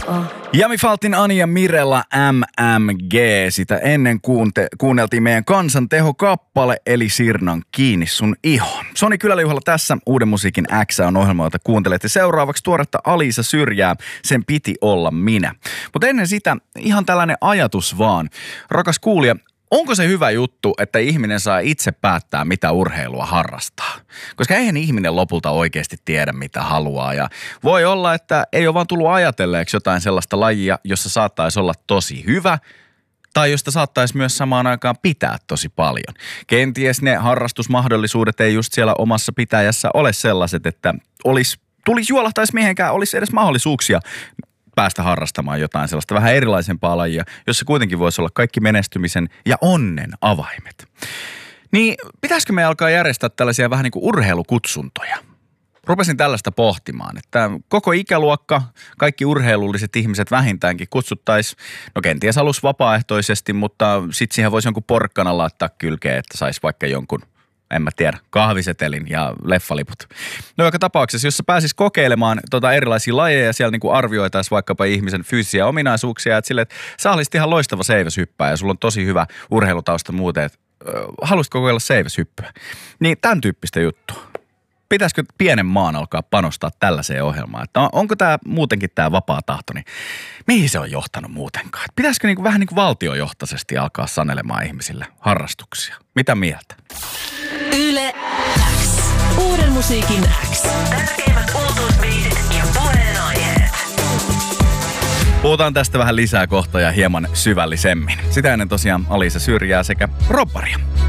Jami Faltin, Ani ja Mirella MMG. Sitä ennen kuunneltiin meidän kansantehokappale eli Sirnan Kiinni sun iho. Soni Kyläliuhalla tässä Uuden musiikin X on ohjelma, jota kuuntelet. Ja seuraavaksi tuoretta Alisa Syrjää, Sen piti olla minä. Mutta ennen sitä ihan tällainen ajatus vaan. Rakas kuulija, onko se hyvä juttu, että ihminen saa itse päättää, mitä urheilua harrastaa? Koska eihän ihminen lopulta oikeasti tiedä, mitä haluaa. Ja voi olla, että ei ole vaan tullut ajatelleeksi jotain sellaista lajia, jossa saattaisi olla tosi hyvä, tai josta saattaisi myös samaan aikaan pitää tosi paljon. Kenties ne harrastusmahdollisuudet ei just siellä omassa pitäjässä ole sellaiset, että tulisi juolahtaisi mihinkään, olisi edes mahdollisuuksia päästä harrastamaan jotain sellaista vähän erilaisempaa lajia, jossa kuitenkin voisi olla kaikki menestymisen ja onnen avaimet. Niin pitäisikö me alkaa järjestää tällaisia vähän niin kuin urheilukutsuntoja? Rupesin tällaista pohtimaan, että koko ikäluokka, kaikki urheilulliset ihmiset vähintäänkin kutsuttaisiin, no kenties alus vapaaehtoisesti, mutta sitten siihen voisi jonkun porkkana laittaa kylkeen, että saisi vaikka jonkun, en mä tiedä, kahvisetelin ja leffaliput. No joka tapauksessa, jos sä pääsis kokeilemaan erilaisia lajeja ja siellä niinku arvioitaisiin vaikkapa ihmisen fyysisiä ominaisuuksia, että silleen, että sä olisit ihan loistava seiväshyppääjä ja sulla on tosi hyvä urheilutausta muuten, että haluaisitko kokeilla seiväshyppyä? Niin tämän tyyppistä juttua. Pitäisikö pienen maan alkaa panostaa tällaiseen ohjelmaan? Että onko tämä muutenkin tämä vapaa tahto, niin mihin se on johtanut muutenkaan? Pitäisikö niinku vähän niin kuin valtiojohtaisesti alkaa sanelemaan ihmisille harrastuksia? Mitä mieltä? Yle X. Uuden musiikin X. Tärkeimmät uutuusbiisit ja puheenaiheet. Puhutaan tästä vähän lisää kohta ja hieman syvällisemmin. Sitä ennen tosiaan Alisa Syrjää sekä Robbaria.